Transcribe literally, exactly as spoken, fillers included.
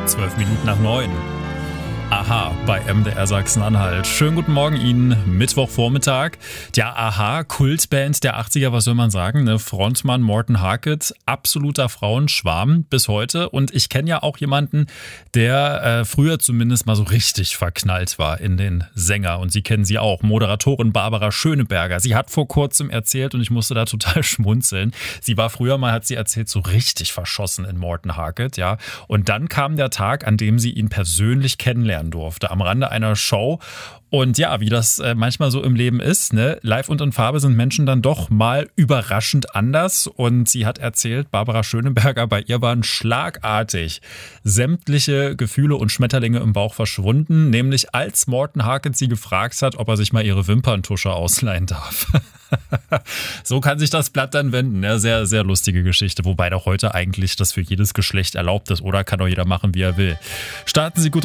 Zwölf Minuten nach neun. Aha, bei M D R Sachsen-Anhalt. Schönen guten Morgen Ihnen, Mittwochvormittag. Der Aha, Kultband der achtziger, was soll man sagen, ne? Frontmann Morten Harket, absoluter Frauenschwarm bis heute. Und ich kenne ja auch jemanden, der äh, früher zumindest mal so richtig verknallt war in den Sänger. Und Sie kennen sie auch, Moderatorin Barbara Schöneberger. Sie hat vor kurzem erzählt, und ich musste da total schmunzeln, sie war früher mal, hat sie erzählt, so richtig verschossen in Morten Harket, ja. Und dann kam der Tag, an dem sie ihn persönlich kennenlernen durfte, am Rande einer Show. Und ja, wie das äh, manchmal so im Leben ist, ne? Live und in Farbe sind Menschen dann doch mal überraschend anders. Und sie hat erzählt, Barbara Schöneberger, bei ihr waren schlagartig sämtliche Gefühle und Schmetterlinge im Bauch verschwunden. Nämlich als Morten Harket sie gefragt hat, ob er sich mal ihre Wimperntusche ausleihen darf. So kann sich das Blatt dann wenden. Ja, sehr, sehr lustige Geschichte. Wobei doch heute eigentlich das für jedes Geschlecht erlaubt ist. Oder kann doch jeder machen, wie er will. Starten Sie gut